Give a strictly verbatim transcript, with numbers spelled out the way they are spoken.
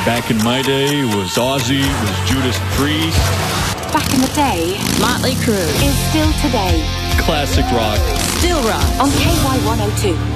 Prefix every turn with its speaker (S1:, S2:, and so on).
S1: Back in my day, it was Ozzy, it was Judas Priest.
S2: Back in the day,
S3: Motley Crue
S2: is still today.
S1: Classic rock.
S3: Still rock
S2: On K Y one oh two.